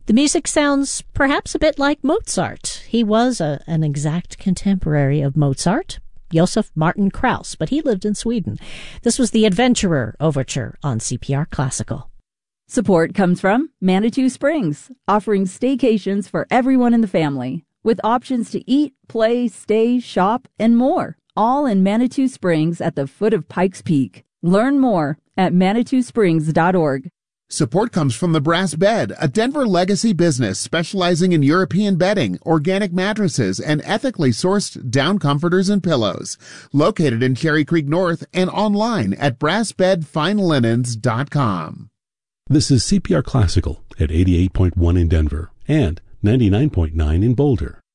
The music sounds perhaps a bit like Mozart. He was an exact contemporary of Mozart, Josef Martin Krauss, but he lived in Sweden. This was the Adventurer Overture on CPR Classical. Support comes from Manitou Springs, offering staycations for everyone in the family, with options to eat, play, stay, shop, and more, all in Manitou Springs at the foot of Pikes Peak. Learn more at ManitouSprings.org. Support comes from the Brass Bed, a Denver legacy business specializing in European bedding, organic mattresses, and ethically sourced down comforters and pillows. Located in Cherry Creek North and online at brassbedfinelinens.com. This is CPR Classical at 88.1 in Denver and 99.9 in Boulder.